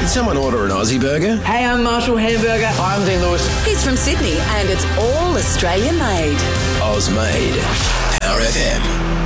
someone order an Aussie burger? Hey, I'm Marshall Hamburger. Hi, I'm Dean Lewis. He's from Sydney and it's all Australian made. Oz made. Power FM.